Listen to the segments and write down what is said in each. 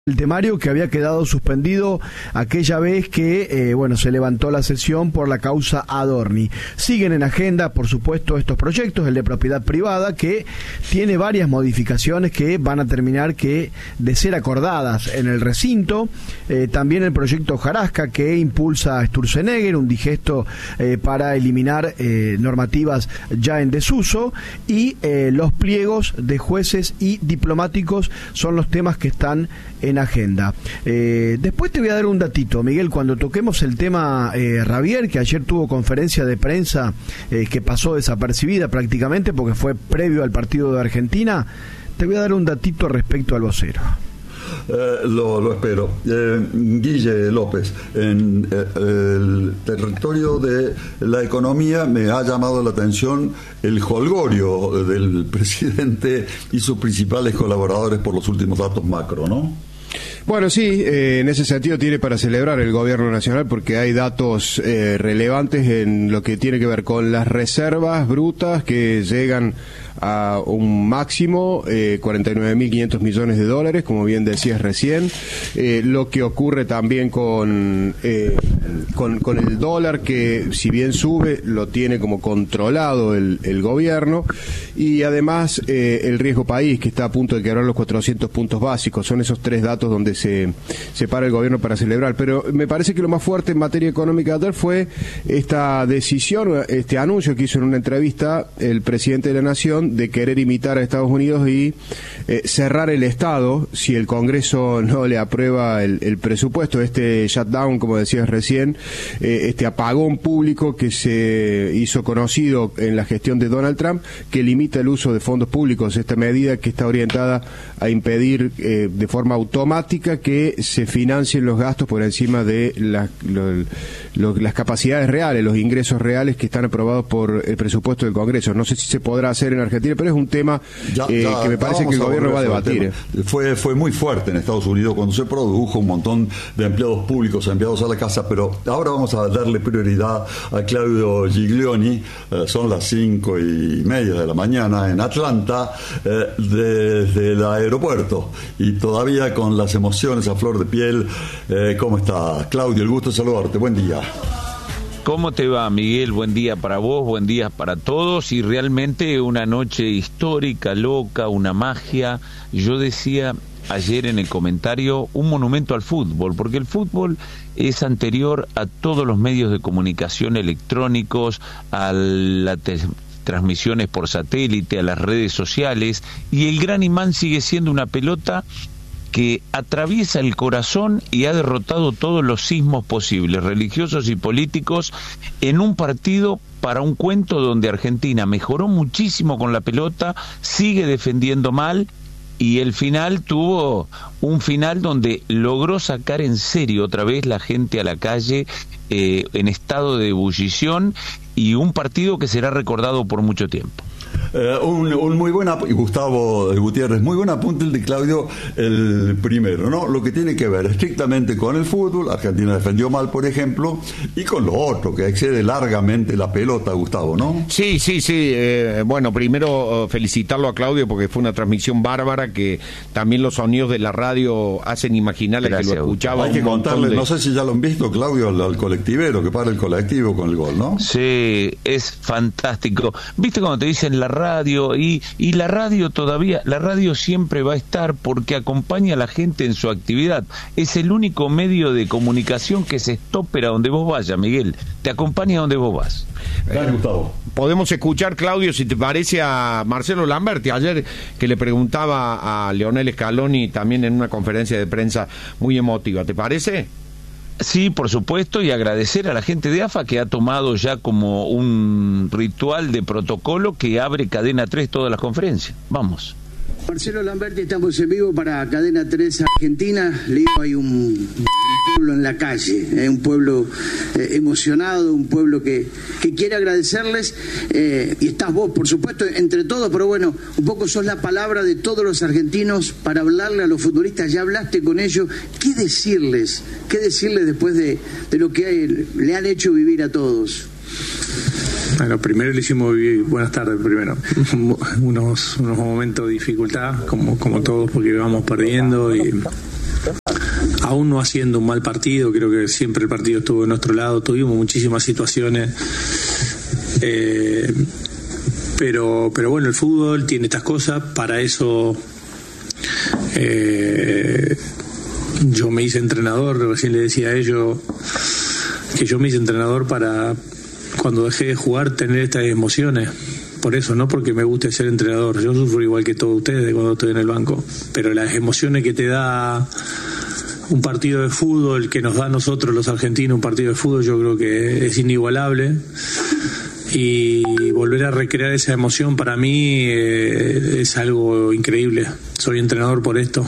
El temario que había quedado suspendido aquella vez que se levantó la sesión por la causa Adorni. Siguen en agenda, por supuesto, estos proyectos, el de propiedad privada, que tiene varias modificaciones que van a terminar de ser acordadas en el recinto. También el proyecto Jarasca, que impulsa Sturzenegger, un digesto para eliminar normativas ya en desuso, y los pliegos de jueces y diplomáticos son los temas que están en agenda. Después te voy a dar un datito, Miguel, cuando toquemos el tema Ravier, que ayer tuvo conferencia de prensa que pasó desapercibida prácticamente porque fue previo al partido de Argentina, te voy a dar un datito respecto al vocero. Lo espero. Guille López, en el territorio de la economía me ha llamado la atención el jolgorio del presidente y sus principales colaboradores por los últimos datos macro, ¿no? Bueno, sí, en ese sentido tiene para celebrar el gobierno nacional porque hay datos relevantes en lo que tiene que ver con las reservas brutas que llegan a un máximo, 49.500 millones de dólares, como bien decías recién, lo que ocurre también con el dólar, que si bien sube, lo tiene como controlado el gobierno, y además el riesgo país, que está a punto de quebrar los 400 puntos básicos. Son esos tres datos donde se para el gobierno para celebrar, pero me parece que lo más fuerte en materia económica de ayer fue esta decisión, este anuncio que hizo en una entrevista el presidente de la Nación de querer imitar a Estados Unidos y cerrar el Estado si el Congreso no le aprueba el presupuesto, este shutdown, como decías recién, este apagón público que se hizo conocido en la gestión de Donald Trump, que limita el uso de fondos públicos. Esta medida que está orientada a impedir de forma automática que se financien los gastos por encima de las capacidades reales, los ingresos reales que están aprobados por el presupuesto del Congreso. No sé si se podrá hacer en Argentina, pero es un tema que me parece que el gobierno va a debatir. Fue muy fuerte en Estados Unidos cuando se produjo un montón de empleados públicos enviados a la casa, pero ahora vamos a darle prioridad a Claudio Giglioni. Son las 5:30 de la mañana en Atlanta, desde el aeropuerto, y todavía con las emociones a flor de piel. ¿Cómo está, Claudio? El gusto de saludarte. Buen día. ¿Cómo te va, Miguel? Buen día para vos, buen día para todos, y realmente una noche histórica, loca, una magia. Yo decía ayer en el comentario, un monumento al fútbol, porque el fútbol es anterior a todos los medios de comunicación electrónicos, a las transmisiones por satélite, a las redes sociales, y el gran imán sigue siendo una pelota que atraviesa el corazón y ha derrotado todos los sismos posibles, religiosos y políticos, en un partido para un cuento donde Argentina mejoró muchísimo con la pelota, sigue defendiendo mal, y el final tuvo un final donde logró sacar en serio otra vez la gente a la calle en estado de ebullición, y un partido que será recordado por mucho tiempo. Un muy buen Gustavo Gutiérrez, muy buen apunte el de Claudio, el primero, ¿no? Lo que tiene que ver estrictamente con el fútbol, Argentina defendió mal, por ejemplo, y con lo otro, que excede largamente la pelota, Gustavo, ¿no? Sí. Bueno, primero felicitarlo a Claudio porque fue una transmisión bárbara, que también los sonidos de la radio hacen imaginar que lo escuchaba. Hay que contarle, no sé si ya lo han visto, Claudio, al colectivero que para el colectivo con el gol, ¿no? Sí, es fantástico. ¿Viste cuando te dicen la radio? Y la radio todavía, la radio siempre va a estar porque acompaña a la gente en su actividad. Es el único medio de comunicación que se estopera donde vos vayas, Miguel. Te acompaña donde vos vas. Dale, Gustavo. Podemos escuchar, Claudio, si te parece, a Marcelo Lamberti ayer, que le preguntaba a Leonel Scaloni también en una conferencia de prensa muy emotiva. ¿Te parece? Sí, por supuesto, y agradecer a la gente de AFA que ha tomado ya como un ritual de protocolo que abre Cadena 3 todas las conferencias. Vamos. Marcelo Lamberti, estamos en vivo para Cadena 3 Argentina. Le digo, hay un pueblo en la calle, un pueblo emocionado, un pueblo que quiere agradecerles, y estás vos, por supuesto, entre todos, pero bueno, un poco sos la palabra de todos los argentinos para hablarle a los futbolistas. Ya hablaste con ellos. ¿Qué decirles después de lo que le han hecho vivir a todos? Bueno, primero le hicimos vivir, buenas tardes primero, unos momentos de dificultad, como todos, porque íbamos perdiendo, y aún no haciendo un mal partido, creo que siempre el partido estuvo de nuestro lado, tuvimos muchísimas situaciones, pero bueno, el fútbol tiene estas cosas, para eso yo me hice entrenador, recién le decía a ellos que yo me hice entrenador para, cuando dejé de jugar, tener estas emociones. Por eso, no porque me guste ser entrenador, yo sufro igual que todos ustedes cuando estoy en el banco, pero las emociones que te da un partido de fútbol, que nos da a nosotros los argentinos un partido de fútbol, yo creo que es inigualable, y volver a recrear esa emoción para mí es algo increíble. Soy entrenador por esto.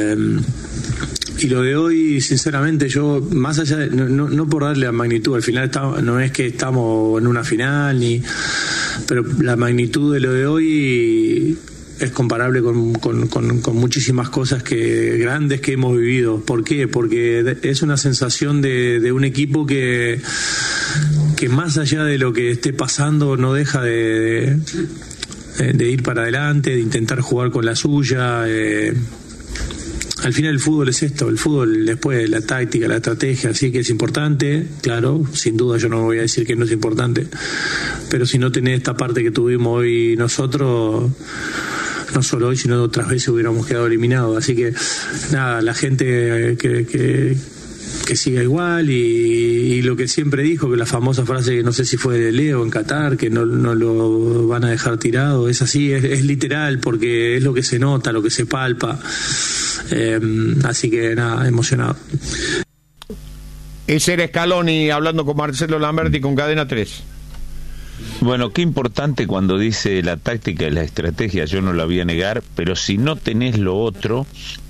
Y lo de hoy, sinceramente, yo, más allá de, no por darle la magnitud, al final no es que estamos en una final, pero la magnitud de lo de hoy es comparable con muchísimas cosas grandes que hemos vivido. ¿Por qué? Porque es una sensación de un equipo que más allá de lo que esté pasando no deja de ir para adelante, de intentar jugar con la suya. Al final el fútbol es esto, el fútbol después la táctica, la estrategia, sí que es importante, claro, sin duda yo no voy a decir que no es importante, pero si no tenés esta parte que tuvimos hoy nosotros, no solo hoy, sino otras veces hubiéramos quedado eliminados. Así que nada, la gente que siga igual, y lo que siempre dijo, que la famosa frase, que no sé si fue de Leo en Qatar, que no lo van a dejar tirado, es así, es literal, porque es lo que se nota, lo que se palpa. Así que nada, emocionado. Ese era Scaloni hablando con Marcelo Lamberti con Cadena 3. Bueno, qué importante cuando dice la táctica y la estrategia, yo no la voy a negar, pero si no tenés lo otro,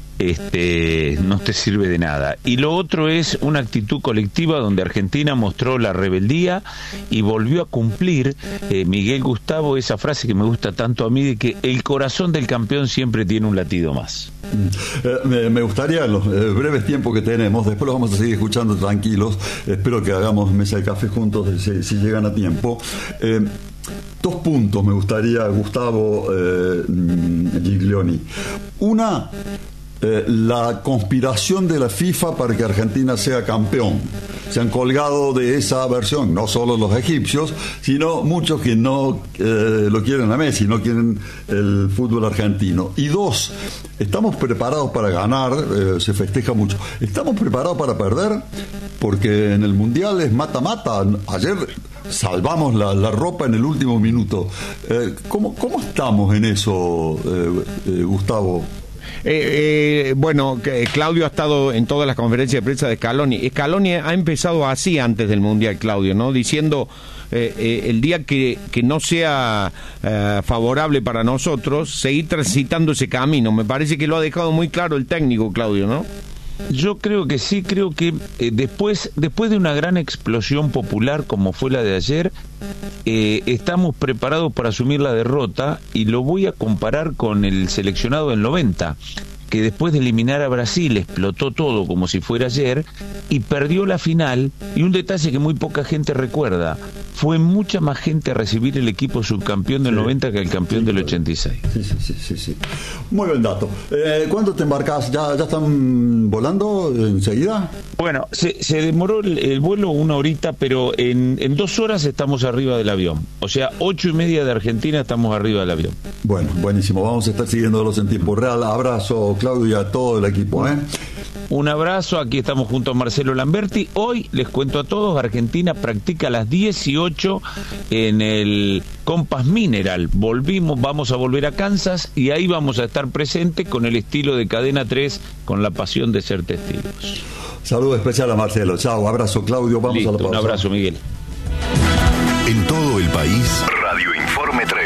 no te sirve de nada. Y lo otro es una actitud colectiva donde Argentina mostró la rebeldía y volvió a cumplir, Miguel Gustavo, esa frase que me gusta tanto a mí, de que el corazón del campeón siempre tiene un latido más. Me gustaría, en los breves tiempos que tenemos, después los vamos a seguir escuchando tranquilos, espero que hagamos mesa de café juntos si llegan a tiempo. 2 puntos me gustaría, Gustavo Giglioni. Una, la conspiración de la FIFA para que Argentina sea campeón. Se han colgado de esa versión, no solo los egipcios, sino muchos que no lo quieren a Messi, no quieren el fútbol argentino. Y 2, ¿estamos preparados para ganar? Se festeja mucho. ¿Estamos preparados para perder? Porque en el Mundial es mata-mata. Ayer salvamos la ropa en el último minuto. ¿Cómo estamos en eso, Gustavo? Bueno, Claudio ha estado en todas las conferencias de prensa de Scaloni. Scaloni ha empezado así antes del Mundial, Claudio, ¿no? Diciendo el día que no sea favorable para nosotros, seguir transitando ese camino. Me parece que lo ha dejado muy claro el técnico, Claudio, ¿no? Yo creo que sí, creo que después de una gran explosión popular como fue la de ayer, estamos preparados para asumir la derrota, y lo voy a comparar con el seleccionado del 90, que después de eliminar a Brasil explotó todo como si fuera ayer y perdió la final. Y un detalle que muy poca gente recuerda, fue mucha más gente a recibir el equipo subcampeón del 90 que el campeón del 86. Sí. Muy buen dato. ¿Cuándo te embarcás? ¿Ya están volando enseguida? Bueno, se demoró el vuelo 1 horita, pero en 2 horas estamos arriba del avión. O sea, 8:30 de Argentina estamos arriba del avión. Bueno, buenísimo. Vamos a estar siguiéndolos en tiempo real. Abrazo, Claudio, y a todo el equipo. Un abrazo, aquí estamos junto a Marcelo Lamberti. Hoy, les cuento a todos, Argentina practica a las 18 en el Compass Mineral. Vamos a volver a Kansas, y ahí vamos a estar presentes con el estilo de Cadena 3, con la pasión de ser testigos. Saludo especial a Marcelo. Chao, abrazo, Claudio. Vamos a la pausa. Un abrazo, Miguel. En todo el país, Radio Informe 3.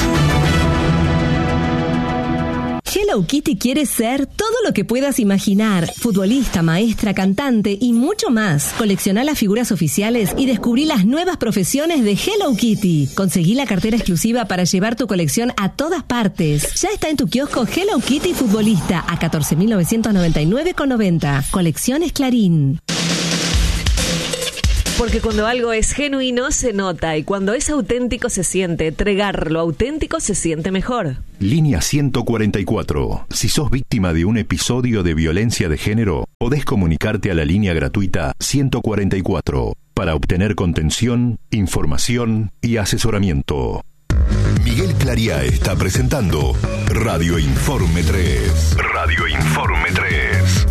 Hello Kitty quiere ser todo lo que puedas imaginar. Futbolista, maestra, cantante y mucho más. Coleccioná las figuras oficiales y descubrí las nuevas profesiones de Hello Kitty. Conseguí la cartera exclusiva para llevar tu colección a todas partes. Ya está en tu kiosco Hello Kitty Futbolista a 14.999,90. Colecciones Clarín. Porque cuando algo es genuino se nota y cuando es auténtico se siente. Tregar lo auténtico se siente mejor. Línea 144. Si sos víctima de un episodio de violencia de género, podés comunicarte a la línea gratuita 144 para obtener contención, información y asesoramiento. Miguel Clariá está presentando Radio Informe 3. Radio Informe 3.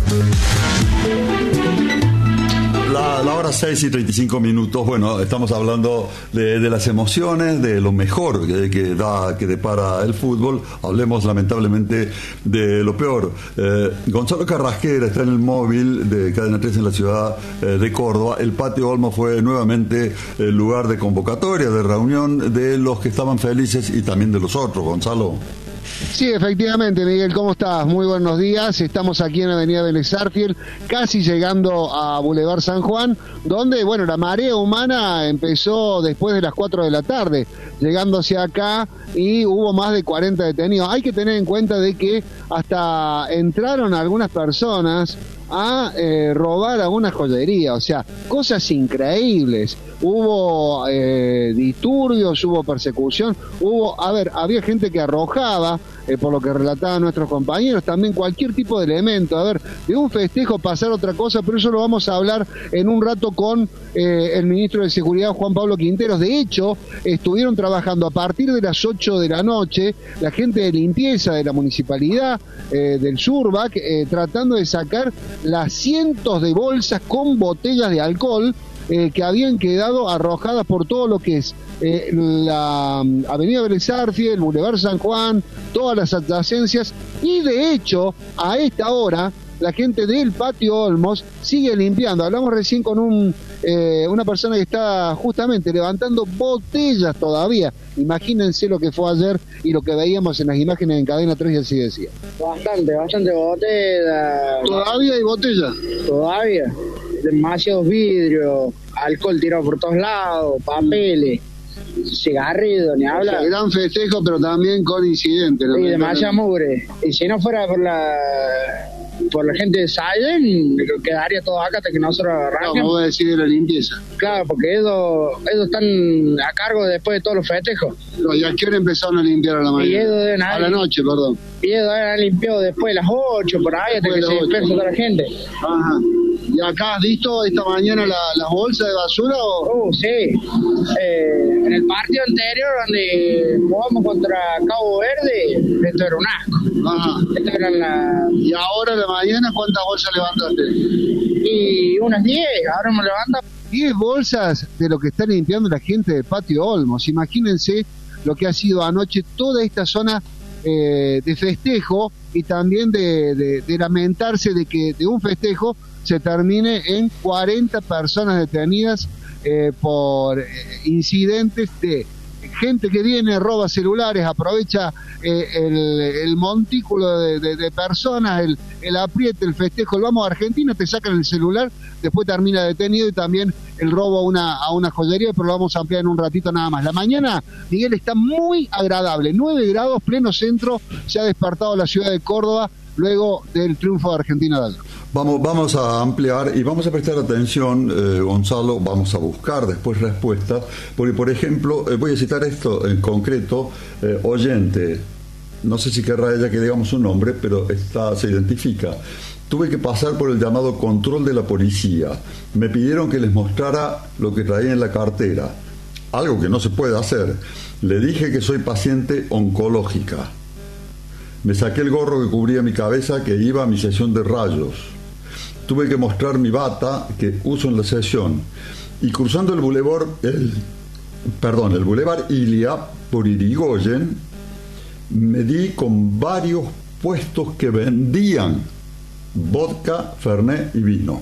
La hora 6:35. Bueno, estamos hablando de las emociones, de lo mejor que depara el fútbol. Hablemos lamentablemente de lo peor. Gonzalo Carrasquera está en el móvil de Cadena 3 en la ciudad de Córdoba. El Patio Olmos fue nuevamente el lugar de convocatoria, de reunión de los que estaban felices y también de los otros. Gonzalo. Sí, efectivamente, Miguel, ¿cómo estás? Muy buenos días. Estamos aquí en Avenida Vélez Sarsfield, casi llegando a Boulevard San Juan, donde, bueno, la marea humana empezó después de las 4 de la tarde, llegando hacia acá, y hubo más de 40 detenidos. Hay que tener en cuenta de que hasta entraron algunas personas a robar a una joyería, o sea, cosas increíbles. Hubo disturbios, hubo persecución, había gente que arrojaba, por lo que relataban nuestros compañeros, también cualquier tipo de elemento. De un festejo pasar otra cosa, pero eso lo vamos a hablar en un rato con el ministro de Seguridad, Juan Pablo Quinteros. De hecho, estuvieron trabajando a partir de las 8 de la noche, la gente de limpieza de la municipalidad del Surbac, tratando de sacar las cientos de bolsas con botellas de alcohol que habían quedado arrojadas por todo lo que es la Avenida Vélez Sarsfield, el Boulevard San Juan, todas las adyacencias, y de hecho, a esta hora, la gente del Patio Olmos sigue limpiando. Hablamos recién con una persona que está justamente levantando botellas todavía. Imagínense lo que fue ayer y lo que veíamos en las imágenes en Cadena 3 y así decía. Bastante botella. ¿Todavía hay botellas? Todavía. Demasiados vidrios, alcohol tirado por todos lados, papeles, cigarrillos, ni hablar. Gran festejo, pero también con incidentes. Y demasiada mugre. Y si no fuera por la gente de Silent, quedaría todo acá hasta que nosotros arranquemos. No, voy a decir de la limpieza. Claro, porque ellos están a cargo después de todos los festejos. ¿Y a qué hora empezaron a limpiar a la mañana? A la noche, perdón. Y ellos han limpiado después de las 8, por ahí, hasta que se dispersa toda la gente. Ajá. ¿Y acá has visto esta mañana las bolsas de basura? Sí. En el partido anterior, donde jugamos contra Cabo Verde, esto era un asco. Ajá. ¿Y ahora en la mañana cuántas bolsas levantaste? Y unas 10, ahora me levanto. 10 bolsas de lo que está limpiando la gente del Patio Olmos. Imagínense lo que ha sido anoche toda esta zona de festejo, y también de lamentarse de que de un festejo se termine en 40 personas detenidas por incidentes de gente que viene, roba celulares, aprovecha el montículo de personas, el apriete, el festejo, el vamos a Argentina, te sacan el celular, después termina detenido, y también el robo a una joyería, pero lo vamos a ampliar en un ratito nada más. La mañana, Miguel, está muy agradable, 9 grados, pleno centro, se ha despertado la ciudad de Córdoba luego del triunfo de Argentina de ayer. Vamos a ampliar y vamos a prestar atención, Gonzalo, vamos a buscar después respuestas, porque por ejemplo, voy a citar esto en concreto, oyente, no sé si querrá ella que digamos su nombre, pero se identifica. Tuve que pasar por el llamado control de la policía. Me pidieron que les mostrara lo que traía en la cartera, algo que no se puede hacer. Le dije que soy paciente oncológica. Me saqué el gorro que cubría mi cabeza, que iba a mi sesión de rayos. Tuve que mostrar mi bata que uso en la sesión. Y cruzando el bulevar Ilia por Irigoyen, me di con varios puestos que vendían vodka, fernet y vino.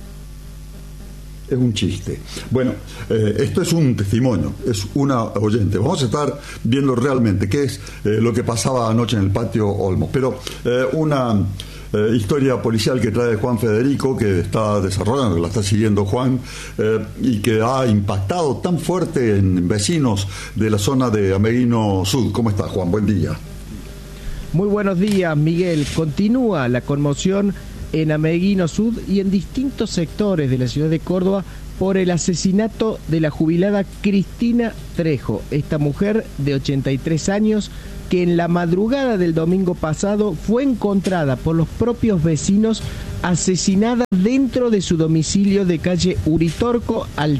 Es un chiste. Bueno, esto es un testimonio, es una oyente. Vamos a estar viendo realmente qué es lo que pasaba anoche en el Patio Olmos. Pero una historia policial que trae Juan Federico, que está desarrollando, que la está siguiendo Juan, y que ha impactado tan fuerte en vecinos de la zona de Ameguino Sud. ¿Cómo está, Juan? Buen día. Muy buenos días, Miguel. Continúa la conmoción en Ameguino Sud y en distintos sectores de la ciudad de Córdoba por el asesinato de la jubilada Cristina Trejo, esta mujer de 83 años que en la madrugada del domingo pasado fue encontrada por los propios vecinos asesinada dentro de su domicilio de calle Uritorco al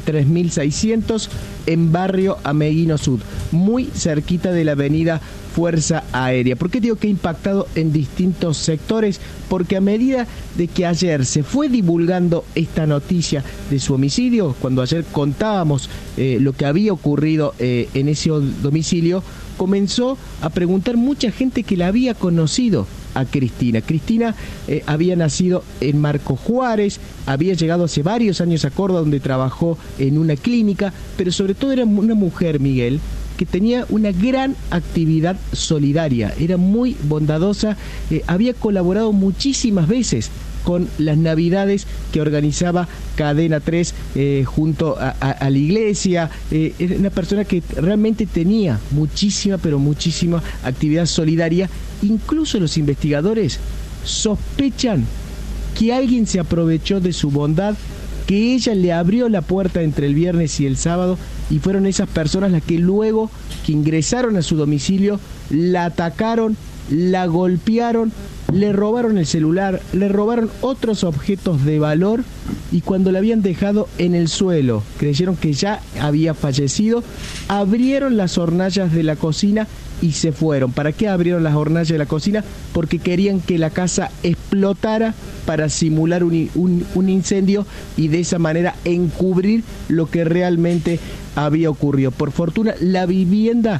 3600 en barrio Ameguino Sud, muy cerquita de la avenida Fuerza Aérea. ¿Por qué digo que ha impactado en distintos sectores? Porque a medida de que ayer se fue divulgando esta noticia de su homicidio, cuando ayer contábamos lo que había ocurrido en ese domicilio, comenzó a preguntar mucha gente que la había conocido a Cristina. Cristina había nacido en Marco Juárez, había llegado hace varios años a Córdoba, donde trabajó en una clínica, pero sobre todo era una mujer, Miguel, que tenía una gran actividad solidaria, era muy bondadosa, había colaborado muchísimas veces con las navidades que organizaba Cadena 3 junto a la iglesia. Era una persona que realmente tenía muchísima, pero muchísima actividad solidaria. Incluso los investigadores sospechan que alguien se aprovechó de su bondad, que ella le abrió la puerta entre el viernes y el sábado, y fueron esas personas las que luego que ingresaron a su domicilio la atacaron, la golpearon, le robaron el celular, le robaron otros objetos de valor, y cuando la habían dejado en el suelo, creyeron que ya había fallecido, abrieron las hornallas de la cocina y se fueron. ¿Para qué abrieron las hornallas de la cocina? Porque querían que la casa explotara para simular un incendio y de esa manera encubrir lo que realmente había ocurrido. Por fortuna la vivienda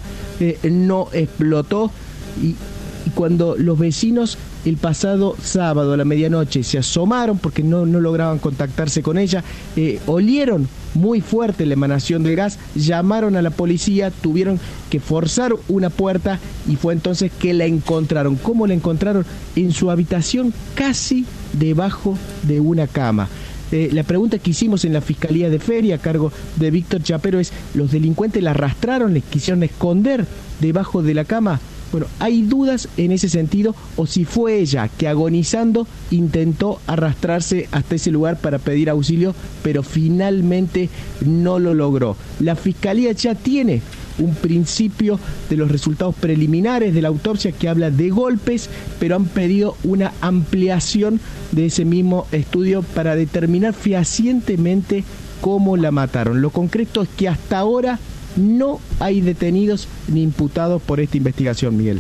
no explotó, y cuando los vecinos el pasado sábado a la medianoche se asomaron porque no lograban contactarse con ella, olieron muy fuerte la emanación del gas, llamaron a la policía, tuvieron que forzar una puerta y fue entonces que la encontraron. ¿Cómo la encontraron? En su habitación, casi debajo de una cama. La pregunta que hicimos en la Fiscalía de Feria a cargo de Víctor Chapero es: ¿los delincuentes la arrastraron, les quisieron esconder debajo de la cama? Bueno, hay dudas en ese sentido, o si fue ella que agonizando intentó arrastrarse hasta ese lugar para pedir auxilio, pero finalmente no lo logró. La Fiscalía ya tiene un principio de los resultados preliminares de la autopsia que habla de golpes, pero han pedido una ampliación de ese mismo estudio para determinar fehacientemente cómo la mataron. Lo concreto es que hasta ahora no hay detenidos ni imputados por esta investigación, Miguel.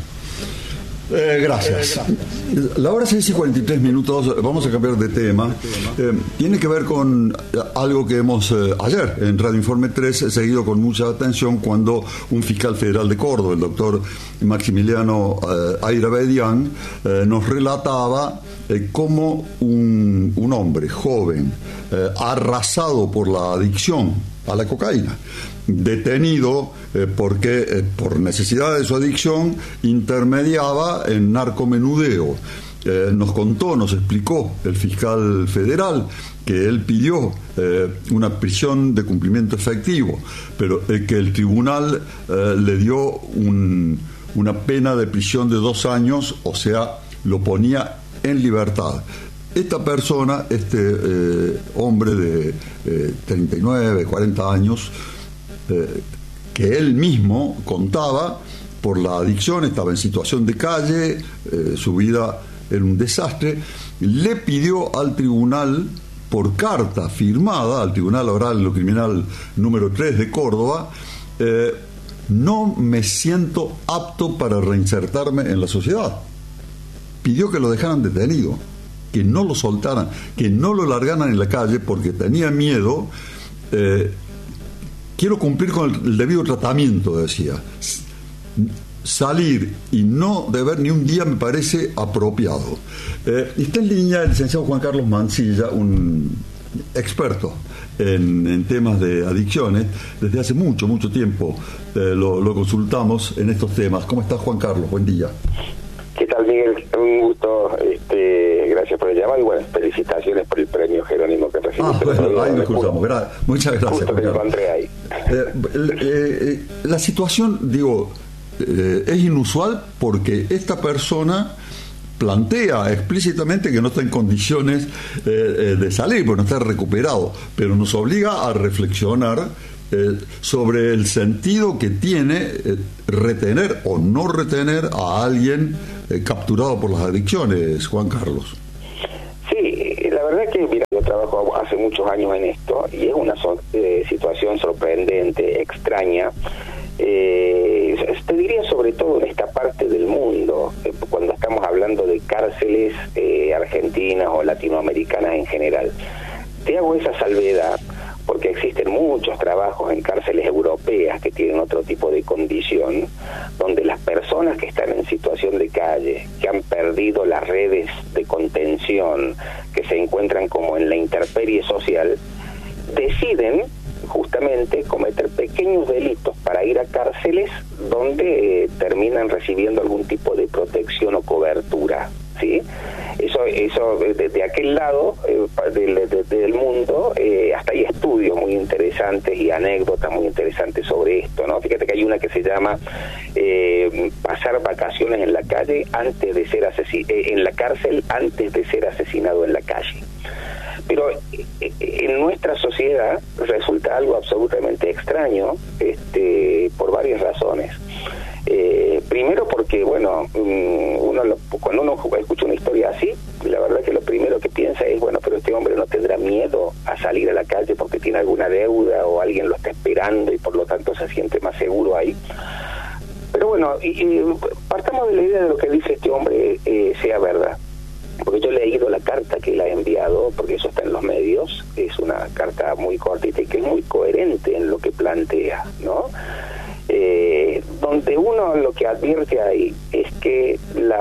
Gracias. La hora 6:43, vamos a cambiar de tema. Tiene que ver con algo que hemos ayer en Radio Informe 3 seguido con mucha atención, cuando un fiscal federal de Córdoba, el doctor Maximiliano Airabedian, nos relataba cómo un hombre joven arrasado por la adicción a la cocaína, detenido porque por necesidad de su adicción intermediaba en narcomenudeo. Nos contó, nos explicó el fiscal federal que él pidió una prisión de cumplimiento efectivo, pero que el tribunal le dio una pena de prisión de 2 años, o sea, lo ponía en libertad. Esta persona, hombre de 39, 40 años, que él mismo contaba, por la adicción estaba en situación de calle, su vida era un desastre, le pidió al tribunal, por carta firmada, al Tribunal Oral de lo Criminal número 3 de Córdoba: no me siento apto para reinsertarme en la sociedad. Pidió que lo dejaran detenido, que no lo soltaran, que no lo largaran en la calle, porque tenía miedo. Quiero cumplir con el debido tratamiento, decía. Salir y no deber ni un día me parece apropiado. Está en línea el licenciado Juan Carlos Mancilla, un experto en temas de adicciones. Desde hace mucho tiempo lo consultamos en estos temas. ¿Cómo estás, Juan Carlos? Buen día. ¿Qué tal, Miguel? Un gusto. Gracias por el llamado y bueno, felicitaciones por el premio Jerónimo que recibiste. Bueno, ahí nos cruzamos. Muchas gracias. Justo que me encontré ahí. La situación, digo, es inusual porque esta persona plantea explícitamente que no está en condiciones de salir, porque no está recuperado, pero nos obliga a reflexionar sobre el sentido que tiene retener o no retener a alguien capturado por las adicciones, Juan Carlos. Sí, la verdad que, mira, yo trabajo hace muchos años en esto y es una situación sorprendente, extraña. Te diría sobre todo en esta parte del mundo, cuando estamos hablando de cárceles argentinas o latinoamericanas en general. Te hago esa salvedad porque existen muchos trabajos en cárceles europeas que tienen otro tipo de condición, donde las personas que están en situación de calle, que han perdido las redes de contención, que se encuentran como en la intemperie social, deciden justamente cometer pequeños delitos para ir a cárceles donde terminan recibiendo algún tipo de protección o cobertura, ¿sí? Eso de aquel lado del mundo, hasta hay estudios muy interesantes y anécdotas muy interesantes sobre esto, ¿no? Fíjate que hay una que se llama pasar vacaciones en la calle antes de ser en la cárcel antes de ser asesinado en la calle. Pero en nuestra sociedad resulta algo absolutamente extraño, por varias razones. Primero porque, bueno, cuando uno escucha una historia así, la verdad que lo primero que piensa es, bueno, pero este hombre no tendrá miedo a salir a la calle porque tiene alguna deuda o alguien lo está esperando y por lo tanto se siente más seguro ahí. Pero bueno, y partamos de la idea de lo que dice este hombre sea verdad. Porque yo he leído la carta que él ha enviado, porque eso está en los medios, es una carta muy cortita y que es muy coherente en lo que plantea, ¿no? Donde uno lo que advierte ahí es que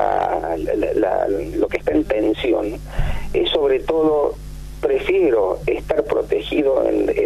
lo que está en tensión es sobre todo, prefiero estar protegido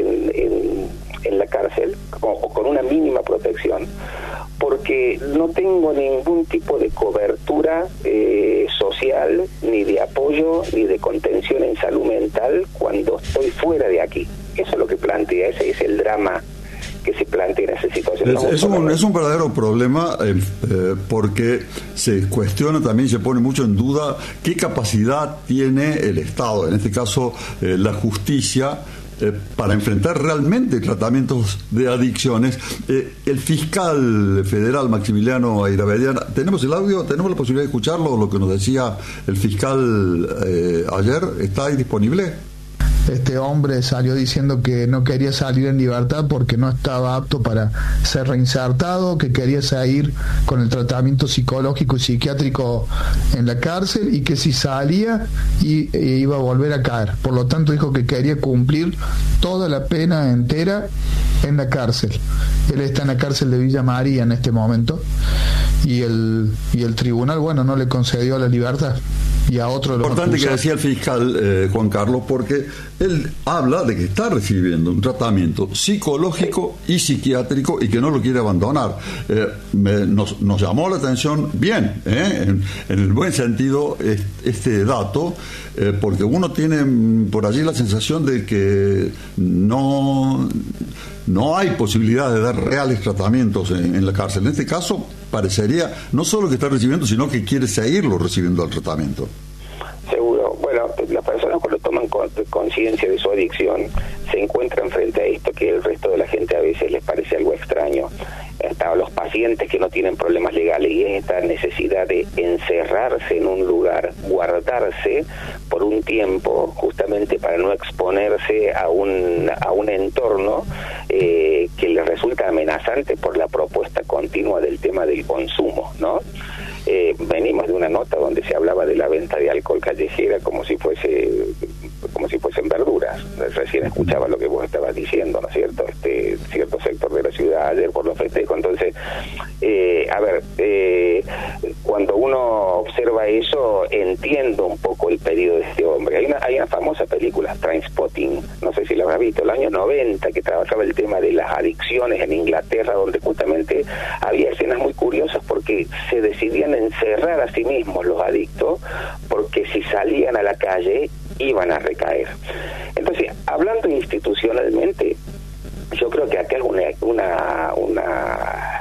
en la cárcel o con una mínima protección, porque no tengo ningún tipo de cobertura social, ni de apoyo, ni de contención en salud mental cuando estoy fuera de aquí. Eso es lo que plantea, ese es el drama que se plantea en esa situación. Es un verdadero problema porque se cuestiona también, se pone mucho en duda qué capacidad tiene el Estado, en este caso la justicia, para enfrentar realmente tratamientos de adicciones. El fiscal federal Maximiliano Airabedian, ¿tenemos el audio? ¿Tenemos la posibilidad de escucharlo? Lo que nos decía el fiscal ayer, ¿está ahí disponible? Este hombre salió diciendo que no quería salir en libertad porque no estaba apto para ser reinsertado, que quería seguir con el tratamiento psicológico y psiquiátrico en la cárcel y que si salía iba a volver a caer. Por lo tanto dijo que quería cumplir toda la pena entera en la cárcel. Él está en la cárcel de Villa María en este momento y el tribunal, bueno, no le concedió la libertad. Y a otro lo importante que decía el fiscal Juan Carlos, porque él habla de que está recibiendo un tratamiento psicológico y psiquiátrico y que no lo quiere abandonar. Nos llamó la atención bien, en el buen sentido, este dato, porque uno tiene por allí la sensación de que no hay posibilidad de dar reales tratamientos en la cárcel. En este caso parecería no solo que está recibiendo, sino que quiere seguirlo recibiendo el tratamiento. Seguro. Bueno, las personas cuando toman conciencia de su adicción se encuentran frente a esto que el resto de la gente a veces les parece algo extraño. Hasta los pacientes que no tienen problemas legales, y es esta necesidad de encerrarse en un lugar, guardarse por un tiempo, justamente para no exponerse a un entorno que les resulta amenazante por la propuesta continua del tema del consumo, ¿no? Venimos de una nota donde se hablaba de la venta de alcohol callejera como si fuesen verduras. Recién escuchaba lo que vos estabas diciendo, ¿no es cierto? Cierto sector de la ciudad ayer por los festejos. Entonces, cuando uno observa eso, entiendo un poco el pedido de este hombre. Hay una famosa película, Trainspotting, no sé si la habrás visto, el año 90, que trabajaba el tema de las adicciones en Inglaterra, donde justamente había escenas muy curiosas porque se decidían encerrar a sí mismos los adictos, porque si salían a la calle iban a recaer. Entonces, hablando institucionalmente, yo creo que acá es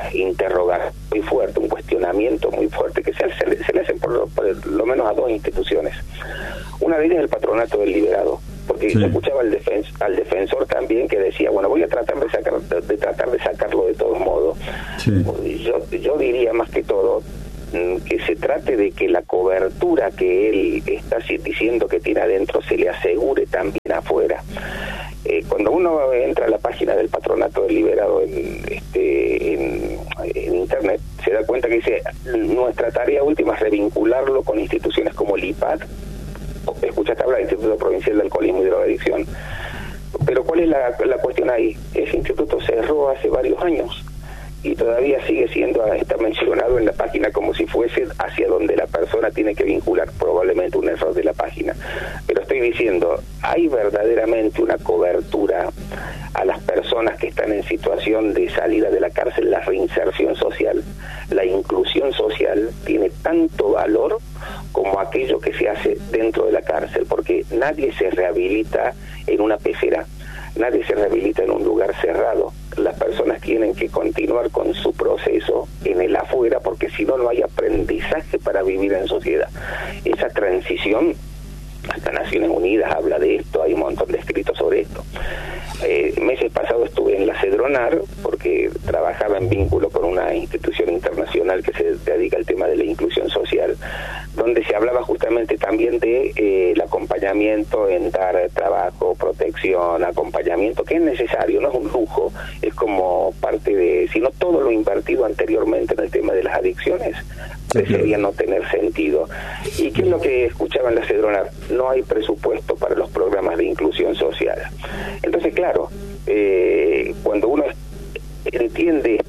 interrogación muy fuerte, un cuestionamiento muy fuerte que se le hacen por lo menos a dos instituciones. Una de ellas es el Patronato del Liberado, porque yo escuchaba al defensor también que decía, bueno, voy a tratar de sacarlo de todos modos. Yo diría más que todo que se trate de que la cobertura que él está diciendo que tiene adentro se le asegure también afuera. Cuando uno entra a la página del Patronato del Liberado en internet, se da cuenta que dice, nuestra tarea última es revincularlo con instituciones como el IPAD. Escuchaste hablar del Instituto Provincial de Alcoholismo y Drogadicción. Pero ¿cuál es la cuestión ahí? Ese instituto cerró hace varios años y todavía está mencionado en la página como si fuese hacia donde la persona tiene que vincular, probablemente un error de la página. Pero estoy diciendo, ¿hay verdaderamente una cobertura a las personas que están en situación de salida de la cárcel? La reinserción social, la inclusión social tiene tanto valor como aquello que se hace dentro de la cárcel, porque nadie se rehabilita en una pecera, nadie se rehabilita en un lugar cerrado. Las personas tienen que continuar con su proceso en el afuera, porque si no, no hay aprendizaje para vivir en sociedad. Esa transición, hasta Naciones Unidas habla de esto, hay un montón de escritos sobre esto. Meses pasados estuve en la Cedronar, porque trabajaba en vínculo con una institución internacional que se dedica al tema de la inclusión social, donde se hablaba justamente también de el acompañamiento en dar trabajo, protección, acompañamiento, que es necesario, no es un lujo, es como parte de, si no todo lo invertido anteriormente en el tema de las adicciones, parecería no tener sentido. ¿Y qué es lo que escuchaba en la Cedronar? No hay presupuesto para los programas de inclusión social. Entonces, claro, cuando uno entiende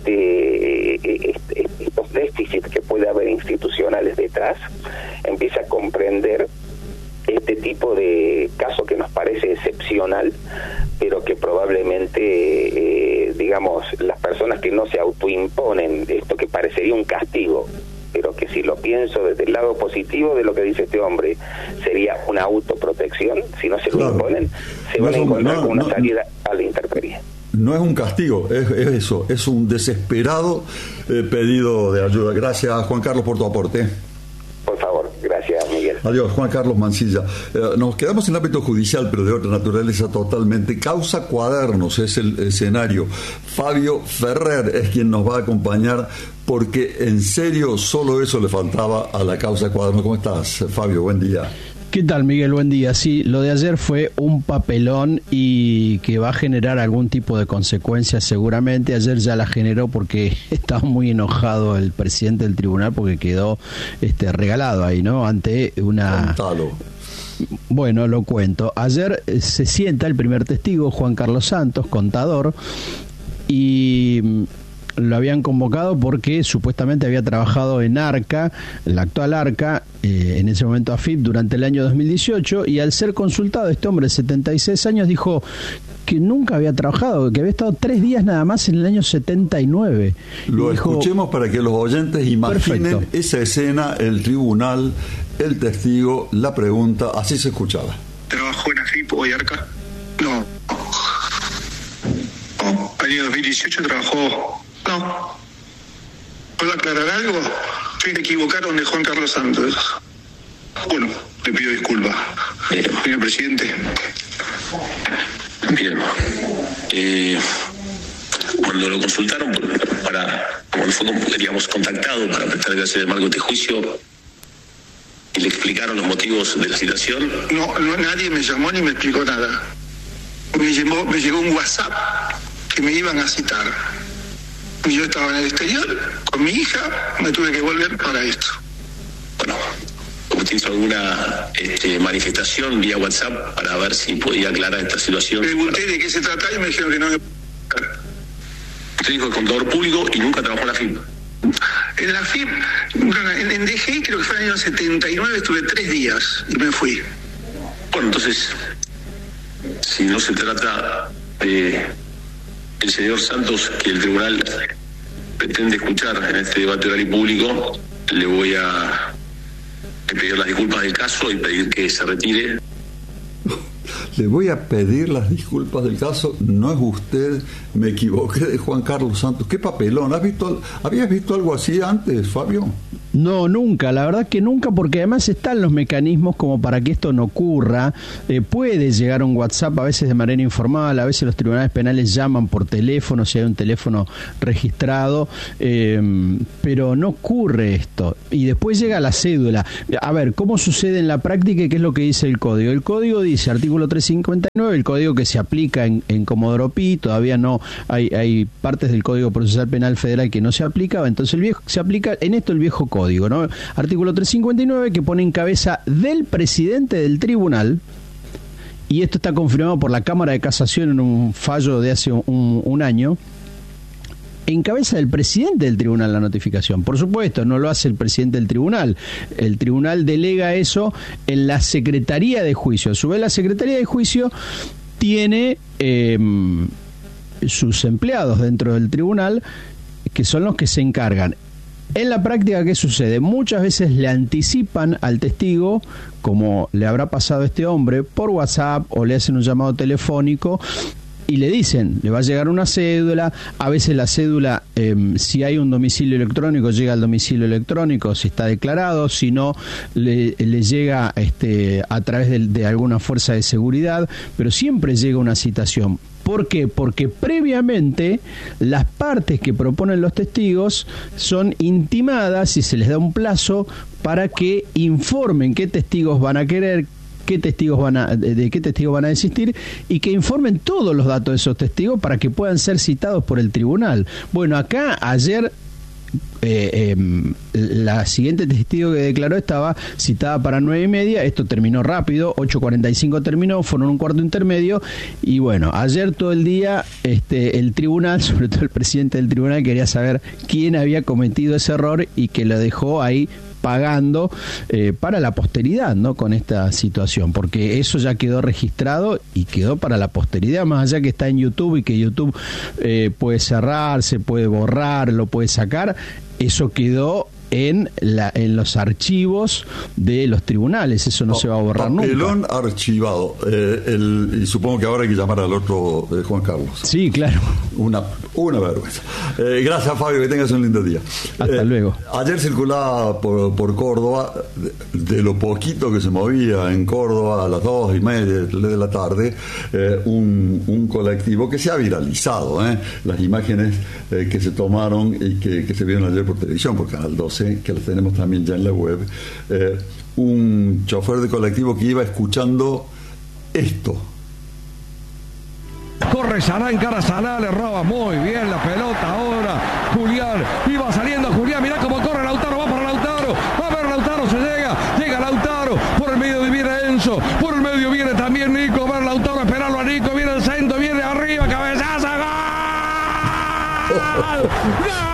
estos déficits que puede haber institucionales detrás, empieza a comprender este tipo de caso que nos parece excepcional, pero que probablemente, digamos, las personas que no se autoimponen esto que parecería un castigo, pero que si lo pienso desde el lado positivo de lo que dice este hombre, sería una autoprotección, si no se lo imponen, se van a encontrar con una salida a la intemperie. No es un castigo, es eso, es un desesperado pedido de ayuda. Gracias, Juan Carlos, por tu aporte. Por favor, gracias, Miguel. Adiós, Juan Carlos Mancilla. Nos quedamos en el ámbito judicial, pero de otra naturaleza totalmente. Causa Cuadernos es el escenario. Fabio Ferrer es quien nos va a acompañar, porque en serio solo eso le faltaba a la causa Cuadernos. ¿Cómo estás, Fabio? Buen día. ¿Qué tal, Miguel? Buen día. Sí, lo de ayer fue un papelón y que va a generar algún tipo de consecuencias seguramente. Ayer ya la generó porque estaba muy enojado el presidente del tribunal porque quedó regalado ahí, ¿no? Ante una... Contalo. Bueno, lo cuento. Ayer se sienta el primer testigo, Juan Carlos Santos, contador, y lo habían convocado porque supuestamente había trabajado en Arca, la actual Arca, en ese momento AFIP, durante el año 2018, y al ser consultado, este hombre de 76 años dijo que nunca había trabajado, que había estado 3 días nada más en el año 79. Lo escuchemos para que los oyentes imaginen perfecto. Esa escena, el tribunal, el testigo, la pregunta, así se escuchaba. ¿Trabajó en AFIP o en Arca? No. Año 2018 trabajó... No. ¿Puedo aclarar algo? Se equivocaron de Juan Carlos Santos. Bueno, le pido disculpas. Señor presidente. Bien. Cuando lo consultaron como en el fondo queríamos contactado para prestar clase de marco de este juicio, y le explicaron los motivos de la citación. No, nadie me llamó ni me explicó nada. Me llegó un WhatsApp que me iban a citar. Y yo estaba en el exterior con mi hija, me tuve que volver para esto. Bueno, ¿usted hizo alguna manifestación vía WhatsApp para ver si podía aclarar esta situación? Pregunté de qué se trataba y me dijeron que no. Usted dijo que contador público y nunca trabajó en la FIP. En la FIP, en DGI creo que fue en el año 79, estuve 3 días y me fui. Bueno, entonces, si no se trata de el señor Santos, que el tribunal pretende escuchar en este debate oral y público, le voy a pedir las disculpas del caso y pedir que se retire. le voy a pedir las disculpas del caso, no es usted, me equivoqué de Juan Carlos Santos. Qué papelón. ¿Habías visto algo así antes, Fabio? No, nunca, la verdad que nunca, porque además están los mecanismos como para que esto no ocurra. Puede llegar un WhatsApp a veces de manera informal, a veces los tribunales penales llaman por teléfono, si hay un teléfono registrado, pero no ocurre esto. Y después llega la cédula. A ver, ¿cómo sucede en la práctica y qué es lo que dice el código? El código dice, artículo 359, el código que se aplica en Comodoro Pi, todavía no, hay partes del Código Procesal Penal Federal que no se aplicaba, entonces se aplica en esto el viejo código, ¿no? Artículo 359 que pone en cabeza del presidente del tribunal, y esto está confirmado por la Cámara de Casación en un fallo de hace un año, en cabeza del presidente del tribunal la notificación. Por supuesto, no lo hace el presidente del tribunal. El tribunal delega eso en la Secretaría de Juicio. A su vez, la Secretaría de Juicio tiene sus empleados dentro del tribunal, que son los que se encargan. En la práctica, ¿qué sucede? Muchas veces le anticipan al testigo, como le habrá pasado a este hombre, por WhatsApp, o le hacen un llamado telefónico y le dicen, le va a llegar una cédula. A veces la cédula, si hay un domicilio electrónico, llega al domicilio electrónico si está declarado, si no, le llega a través de alguna fuerza de seguridad, pero siempre llega una citación. ¿Por qué? Porque previamente las partes que proponen los testigos son intimadas y se les da un plazo para que informen qué testigos van a querer, de qué testigos van a desistir, y que informen todos los datos de esos testigos para que puedan ser citados por el tribunal. Bueno, acá ayer la siguiente testigo que declaró estaba citada para 9:30, esto terminó rápido, 8:45 terminó, fueron un cuarto intermedio, y bueno, ayer todo el día el tribunal, sobre todo el presidente del tribunal, quería saber quién había cometido ese error y que lo dejó ahí pagando para la posteridad, ¿no? Con esta situación, porque eso ya quedó registrado y quedó para la posteridad, más allá que está en YouTube y que YouTube puede cerrar, se puede borrar, lo puede sacar, eso quedó en los archivos de los tribunales, eso no se va a borrar nunca. Papelón archivado. Y supongo que ahora hay que llamar al otro Juan Carlos. Sí, claro. Una vergüenza. Gracias, Fabio, que tengas un lindo día. Hasta luego. Ayer circulaba por Córdoba, de lo poquito que se movía en Córdoba a las 2:30 de la tarde, un colectivo que se ha viralizado, las imágenes que se tomaron y que se vieron ayer por televisión, por Canal 12, que las tenemos también ya en la web, un chofer de colectivo que iba escuchando esto. Corre Saná, encara Saná, le roba muy bien la pelota ahora Julián, iba saliendo Julián, mirá cómo corre Lautaro, va para Lautaro, va a ver Lautaro, llega Lautaro, por el medio viene Enzo, por el medio viene también Nico, va a ver Lautaro, esperarlo a Nico, viene el centro, viene arriba, cabezazo, ¡gol! ¡Gol!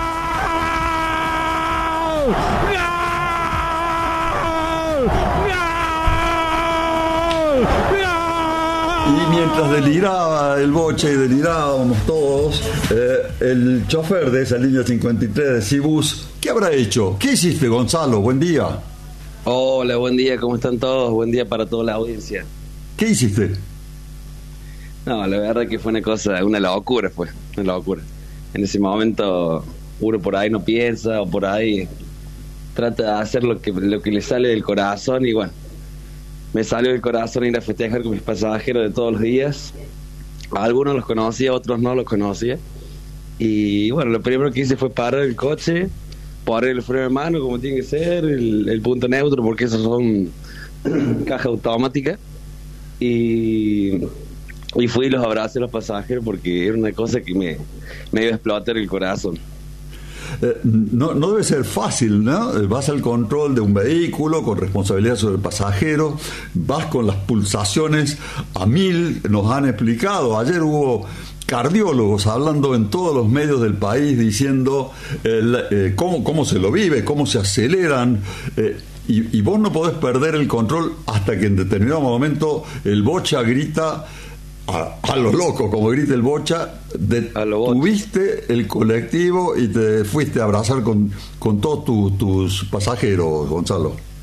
Y mientras deliraba el Bocha y delirábamos todos, el chofer de esa línea 53 de Cibus, ¿qué habrá hecho? ¿Qué hiciste, Gonzalo? Buen día. Hola, buen día, ¿cómo están todos? Buen día para toda la audiencia. ¿Qué hiciste? No, la verdad que fue una locura, una locura. En ese momento uno por ahí no piensa, o por ahí trata de hacer lo que le sale del corazón, y bueno, me salió del corazón ir a festejar con mis pasajeros de todos los días. Algunos los conocía, otros no los conocía, y bueno, lo primero que hice fue parar el coche, poner el freno de mano como tiene que ser, el punto neutro, porque esos son caja automática, y fui y los abracé a los pasajeros porque era una cosa que me iba a explotar el corazón. No debe ser fácil, ¿no? Vas al control de un vehículo con responsabilidad sobre el pasajero, vas con las pulsaciones a 1000, nos han explicado. Ayer hubo cardiólogos hablando en todos los medios del país diciendo cómo se lo vive, cómo se aceleran, y vos no podés perder el control hasta que en determinado momento el Bocha grita a lo loco, como grita el Bocha, tuviste el colectivo y te fuiste a abrazar con todos tus pasajeros, Gonzalo.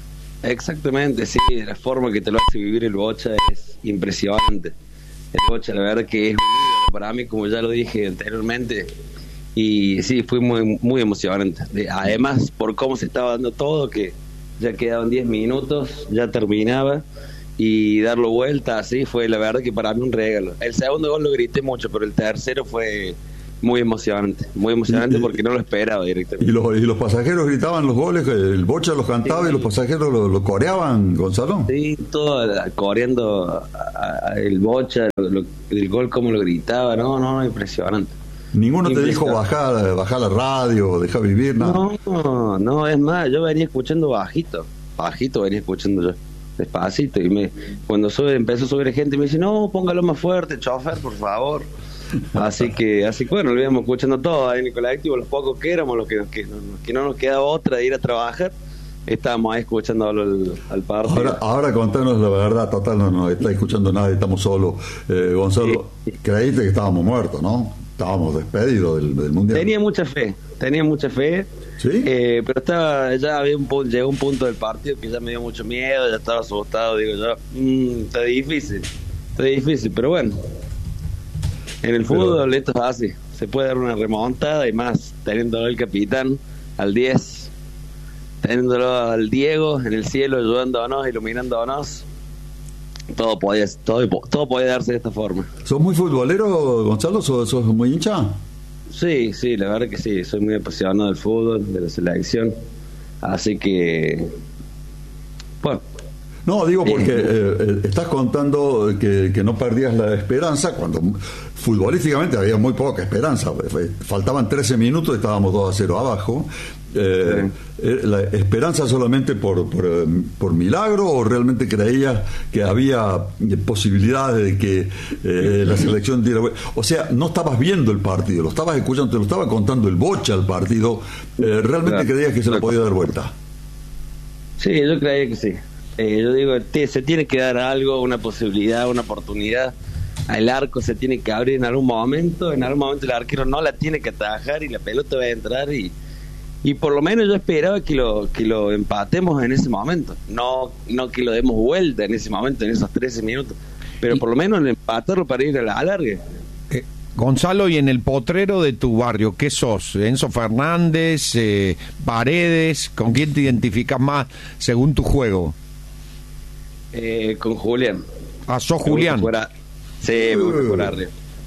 Exactamente, sí, la forma que te lo hace vivir el Bocha es impresionante. El Bocha, la verdad que es un ídolo para mí, como ya lo dije anteriormente, y sí, fue muy, muy emocionante. Además, por cómo se estaba dando todo, que ya quedaban 10 minutos, ya terminaba, y darlo vuelta así fue la verdad que para mí un regalo. El segundo gol lo grité mucho, pero el tercero fue muy emocionante porque no lo esperaba directamente. ¿Y los pasajeros gritaban los goles, el Bocha los cantaba, sí, y los pasajeros lo coreaban, Gonzalo? Sí, todo coreando el Bocha, el gol como lo gritaba, no, impresionante. ¿Ninguno te dijo bajar la radio, dejar vivir, nada? No, es más, yo venía escuchando bajito venía escuchando yo, despacito, y cuando empezó a subir gente me dice, no, póngalo más fuerte, chofer, por favor. Así que bueno, lo íbamos escuchando todo ahí en el colectivo, los pocos que éramos, los que no nos quedaba otra de ir a trabajar, estábamos ahí escuchando al partido. Ahora contanos la verdad, total, no está escuchando nadie, estamos solos. Gonzalo, sí. Creíste que estábamos muertos, ¿no? Estábamos despedidos del Mundial. Tenía mucha fe, ¿sí? Pero llegó un punto del partido que ya me dio mucho miedo, ya estaba asustado, digo yo, está difícil, pero bueno. En el fútbol esto es así, se puede dar una remontada, y más teniéndolo el capitán al 10, teniéndolo al Diego en el cielo ayudándonos, iluminándonos, todo podía darse de esta forma. ¿Sos muy futbolero, Gonzalo? ¿Sos muy hincha? Sí, la verdad que sí, soy muy apasionado del fútbol, de la selección, así que bueno. No, digo porque estás contando que no perdías la esperanza cuando futbolísticamente había muy poca esperanza. Faltaban 13 minutos, estábamos 2-0 abajo. ¿La esperanza solamente por milagro, o realmente creías que había posibilidades de que la selección diera vuelta? O sea, no estabas viendo el partido, lo estabas escuchando, te lo estaba contando el Bocha al partido. ¿Realmente creías que se lo podía dar vuelta? Sí, yo creía que sí. Yo digo, se tiene que dar algo, una posibilidad, una oportunidad. El arco se tiene que abrir en algún momento el arquero no la tiene que atajar y la pelota va a entrar, y por lo menos yo esperaba que lo empatemos en ese momento, no que lo demos vuelta en ese momento, en esos 13 minutos, pero por lo menos empatarlo para ir a la alargue. Gonzalo, y en el potrero de tu barrio, ¿qué sos? ¿Enzo Fernández, Paredes? ¿Con quién te identificas más según tu juego? Con Julián. ¿Sos Julián? Sí, me gusta por arriba.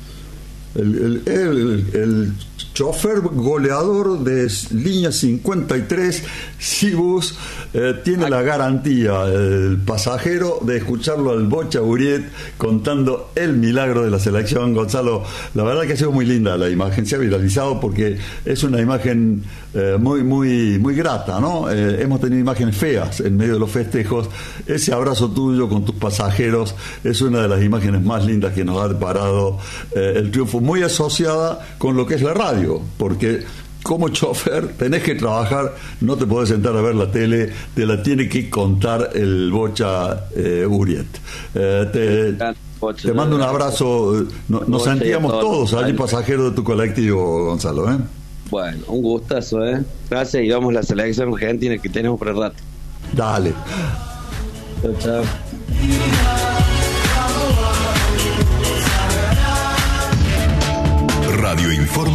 El chofer goleador de línea 53, Cibus, tiene la garantía, el pasajero, de escucharlo al Bocha Uriet contando el milagro de la selección. Gonzalo, la verdad que ha sido muy linda la imagen, se ha viralizado porque es una imagen muy, muy, muy grata, ¿no? Hemos tenido imágenes feas en medio de los festejos. Ese abrazo tuyo con tus pasajeros es una de las imágenes más lindas que nos ha deparado el triunfo, muy asociada con lo que es la radio, porque como chofer tenés que trabajar, no te podés sentar a ver la tele, te la tiene que contar el Bocha Uriet. Te mando un abrazo. Nos sentíamos todos allí pasajeros de tu colectivo, Gonzalo. Bueno, un gustazo, gracias, y vamos a la selección argentina que tenemos por el rato. Dale. Chao.